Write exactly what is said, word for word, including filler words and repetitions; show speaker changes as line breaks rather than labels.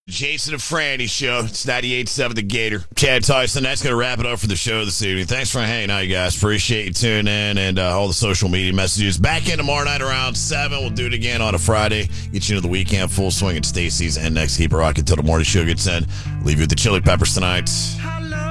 Jason and Franny show. It's ninety-eight point seven The Gator. Chad Tyson, that's going to wrap it up for the show this evening. Thanks for hanging out, you guys. Appreciate you tuning in and uh, all the social media messages. Back in tomorrow night around seven. We'll do it again on a Friday. Get you into the weekend full swing at Stacy's and next. Keep it rocking until the morning show gets in. Leave you with the Chili Peppers tonight.